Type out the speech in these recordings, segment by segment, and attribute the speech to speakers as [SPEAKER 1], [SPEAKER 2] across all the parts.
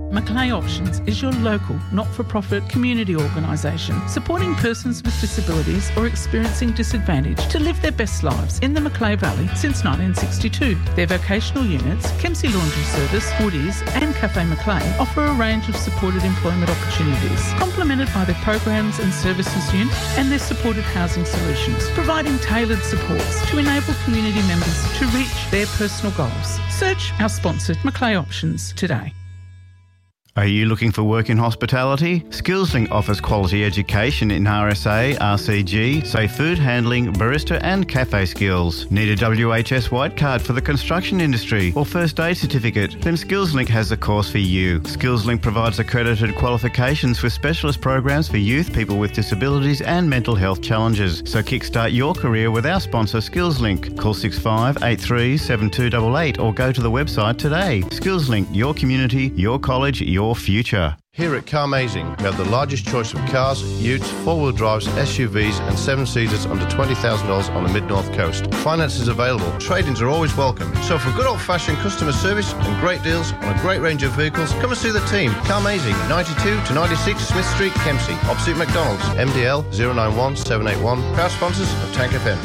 [SPEAKER 1] Macleay Options is your local, not-for-profit community organisation supporting persons with disabilities or experiencing disadvantage to live their best lives in the Macleay Valley since 1962. Their vocational units, Kempsey Laundry Service, Woodies and Cafe Macleay offer a range of supported employment opportunities, complemented by their programs and services unit and their supported housing solutions, providing tailored supports to enable community members to reach their personal goals. Search our sponsored Macleay Options today.
[SPEAKER 2] Are you looking for work in hospitality? SkillsLink offers quality education in RSA, RCG, safe food handling, barista and cafe skills. Need a WHS white card for the construction industry or first aid certificate? Then SkillsLink has the course for you. SkillsLink provides accredited qualifications with specialist programs for youth, people with disabilities and mental health challenges. So kickstart your career with our sponsor SkillsLink. Call 65 83 7288 or go to the website today. SkillsLink, your community, your college, your future.
[SPEAKER 3] Here at Carmazing, we have the largest choice of cars, utes, four-wheel drives, SUVs and seven-seaters under $20,000 on the mid-north coast. Finance is available. Trade-ins are always welcome. So for good old-fashioned customer service and great deals on a great range of vehicles, come and see the team. Carmazing, 92 to 96 Smith Street, Kempsey, opposite McDonald's. MDL 091 781. Proud sponsors of Tank FM.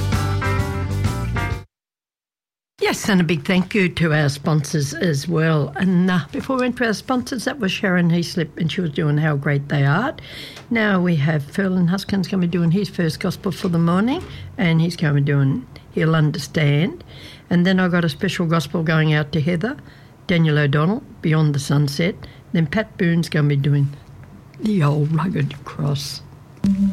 [SPEAKER 4] Yes, and a big thank you to our sponsors as well. And before we went to our sponsors, that was Sharon Heaslip, and she was doing How Great They Are. Now we have Ferlin Huskin's going to be doing his first gospel for the morning, and he's going to be doing He'll Understand. And then I got a special gospel going out to Heather, Daniel O'Donnell, Beyond the Sunset. Then Pat Boone's going to be doing The Old Rugged Cross.